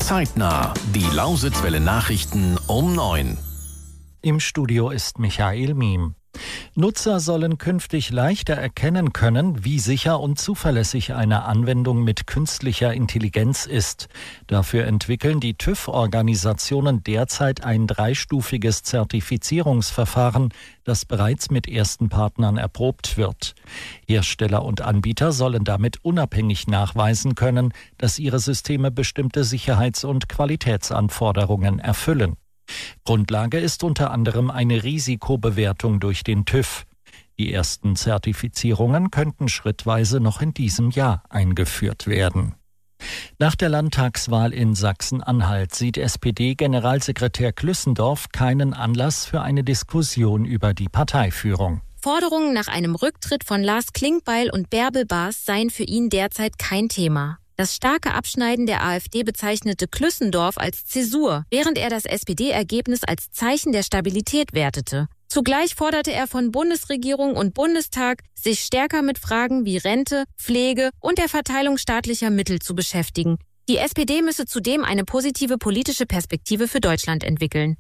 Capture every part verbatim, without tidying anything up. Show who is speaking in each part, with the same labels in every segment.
Speaker 1: Zeitnah. Die Lausitzwelle Nachrichten um neun.
Speaker 2: Im Studio ist Michael Miem. Nutzer sollen künftig leichter erkennen können, wie sicher und zuverlässig eine Anwendung mit künstlicher Intelligenz ist. Dafür entwickeln die TÜV-Organisationen derzeit ein dreistufiges Zertifizierungsverfahren, das bereits mit ersten Partnern erprobt wird. Hersteller und Anbieter sollen damit unabhängig nachweisen können, dass ihre Systeme bestimmte Sicherheits- und Qualitätsanforderungen erfüllen. Grundlage ist unter anderem eine Risikobewertung durch den TÜV. Die ersten Zertifizierungen könnten schrittweise noch in diesem Jahr eingeführt werden. Nach der Landtagswahl in Sachsen-Anhalt sieht S P D-Generalsekretär Klüssendorf keinen Anlass für eine Diskussion über die Parteiführung.
Speaker 3: Forderungen nach einem Rücktritt von Lars Klingbeil und Bärbel Baas seien für ihn derzeit kein Thema. Das starke Abschneiden der AfD bezeichnete Klüssendorf als Zäsur, während er das S P D-Ergebnis als Zeichen der Stabilität wertete. Zugleich forderte er von Bundesregierung und Bundestag, sich stärker mit Fragen wie Rente, Pflege und der Verteilung staatlicher Mittel zu beschäftigen. Die S P D müsse zudem eine positive politische Perspektive für Deutschland entwickeln.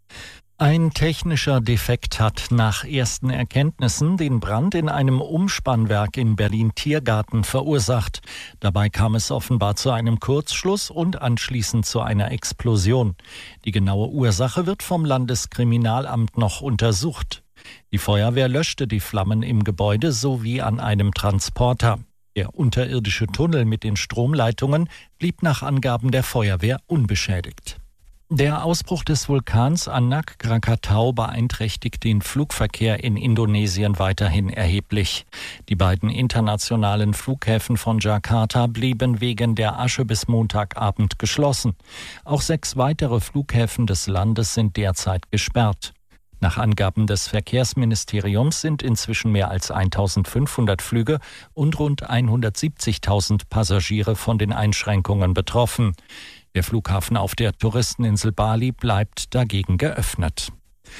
Speaker 2: Ein technischer Defekt hat nach ersten Erkenntnissen den Brand in einem Umspannwerk in Berlin-Tiergarten verursacht. Dabei kam es offenbar zu einem Kurzschluss und anschließend zu einer Explosion. Die genaue Ursache wird vom Landeskriminalamt noch untersucht. Die Feuerwehr löschte die Flammen im Gebäude sowie an einem Transporter. Der unterirdische Tunnel mit den Stromleitungen blieb nach Angaben der Feuerwehr unbeschädigt. Der Ausbruch des Vulkans Anak Krakatau beeinträchtigt den Flugverkehr in Indonesien weiterhin erheblich. Die beiden internationalen Flughäfen von Jakarta blieben wegen der Asche bis Montagabend geschlossen. Auch sechs weitere Flughäfen des Landes sind derzeit gesperrt. Nach Angaben des Verkehrsministeriums sind inzwischen mehr als eintausendfünfhundert Flüge und rund hundertsiebzigtausend Passagiere von den Einschränkungen betroffen. Der Flughafen auf der Touristeninsel Bali bleibt dagegen geöffnet.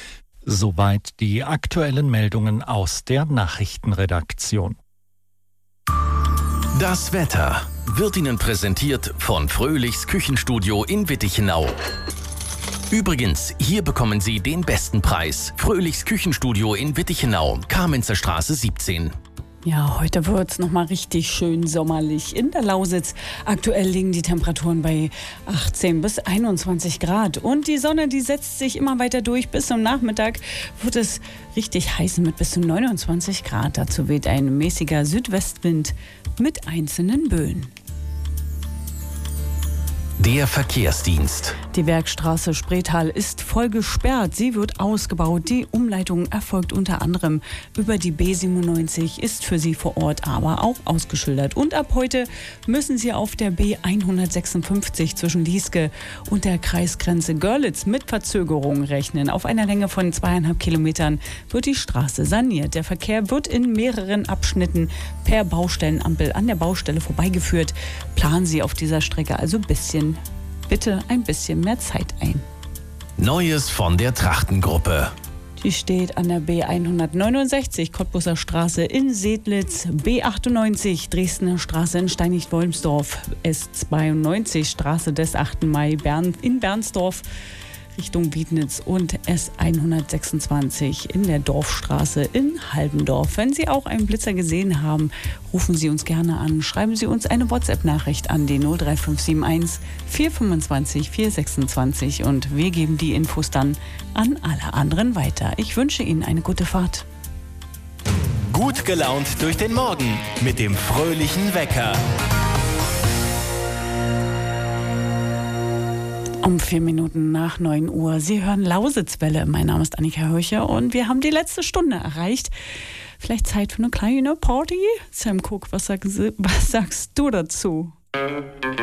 Speaker 2: Soweit die aktuellen Meldungen aus der Nachrichtenredaktion.
Speaker 1: Das Wetter wird Ihnen präsentiert von Fröhlichs Küchenstudio in Wittichenau. Übrigens, hier bekommen Sie den besten Preis. Fröhlichs Küchenstudio in Wittichenau, Kamenzer Straße siebzehn.
Speaker 4: Ja, heute wird es nochmal richtig schön sommerlich in der Lausitz. Aktuell liegen die Temperaturen bei achtzehn bis einundzwanzig Grad. Und die Sonne, die setzt sich immer weiter durch. Bis zum Nachmittag wird es richtig heiß mit bis zu neunundzwanzig Grad. Dazu weht ein mäßiger Südwestwind mit einzelnen Böen.
Speaker 1: Der Verkehrsdienst.
Speaker 4: Die Werkstraße Spreetal ist voll gesperrt. Sie wird ausgebaut. Die Umleitung erfolgt unter anderem über die B siebenundneunzig, ist für Sie vor Ort aber auch ausgeschildert. Und ab heute müssen Sie auf der B hundertsechsundfünfzig zwischen Lieske und der Kreisgrenze Görlitz mit Verzögerungen rechnen. Auf einer Länge von zweieinhalb Kilometern wird die Straße saniert. Der Verkehr wird in mehreren Abschnitten per Baustellenampel an der Baustelle vorbeigeführt. Planen Sie auf dieser Strecke also ein bisschen Bitte ein bisschen mehr Zeit ein.
Speaker 1: Neues von der Trachtengruppe.
Speaker 4: Die steht an der B hundertneunundsechzig Cottbuser Straße in Sedlitz, B achtundneunzig Dresdner Straße in Steinich-Wolmsdorf, S zweiundneunzig Straße des achten Mai Bern in Bernsdorf Richtung Wiednitz und S hundertsechsundzwanzig in der Dorfstraße in Halbendorf. Wenn Sie auch einen Blitzer gesehen haben, rufen Sie uns gerne an. Schreiben Sie uns eine WhatsApp-Nachricht an die null drei fünf sieben eins vier fünfundzwanzig vier sechsundzwanzig und wir geben die Infos dann an alle anderen weiter. Ich wünsche Ihnen eine gute Fahrt.
Speaker 5: Gut gelaunt durch den Morgen mit dem fröhlichen Wecker.
Speaker 4: Um vier Minuten nach neun Uhr. Sie hören Lausitzwelle. Mein Name ist Annika Hörcher und wir haben die letzte Stunde erreicht. Vielleicht Zeit für eine kleine Party? Sam Cook, was, sag, was sagst du dazu?